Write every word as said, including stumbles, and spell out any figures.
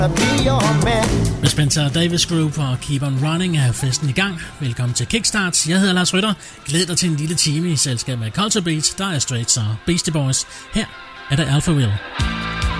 Med Spencer Davis Group og Keep on Running er festen i gang. Velkommen til Kickstart. Jeg hedder Lars Rytter. Glæd dig til en lille time i selskab med Culture Beat, Dire Straits og Beastie Boys. Her er der Alphaville.